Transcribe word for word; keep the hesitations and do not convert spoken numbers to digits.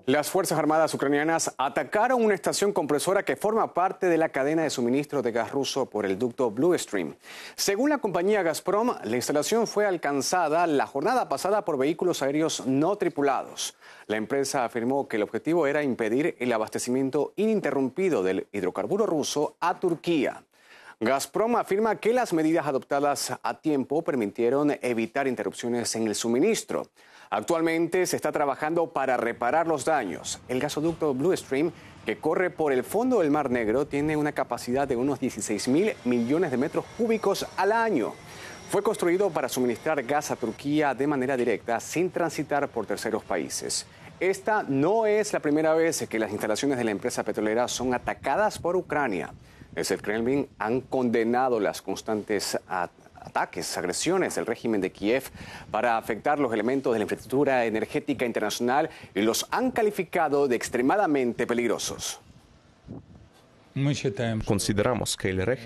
Las Fuerzas Armadas ucranianas atacaron una estación compresora que forma parte de la cadena de suministro de gas ruso por el ducto Blue Stream. Según la compañía Gazprom, la instalación fue alcanzada la jornada pasada por vehículos aéreos no tripulados. La empresa afirmó que el objetivo era impedir el abastecimiento ininterrumpido del hidrocarburo ruso a Turquía. Gazprom afirma que las medidas adoptadas a tiempo permitieron evitar interrupciones en el suministro. Actualmente se está trabajando para reparar los daños. El gasoducto Blue Stream, que corre por el fondo del Mar Negro, tiene una capacidad de unos dieciséis mil millones de metros cúbicos al año. Fue construido para suministrar gas a Turquía de manera directa, sin transitar por terceros países. Esta no es la primera vez que las instalaciones de la empresa petrolera son atacadas por Ucrania. Desde el Kremlin han condenado las constantes ataques, agresiones del régimen de Kiev para afectar los elementos de la infraestructura energética internacional y los han calificado de extremadamente peligrosos. Consideramos que el régimen